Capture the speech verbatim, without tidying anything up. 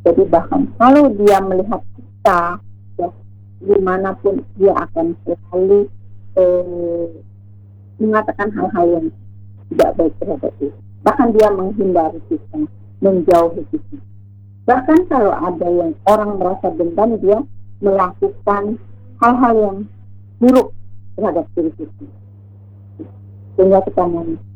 Jadi bahkan kalau dia melihat kita, ya, dimanapun dia akan selalu eh, mengatakan hal-hal yang tidak baik terhadap kita. Bahkan dia menghindari kita, menjauhi kita. Bahkan kalau ada yang orang merasa dendam, dia melakukan hal-hal yang buruk terhadap diri kita. Sehingga kita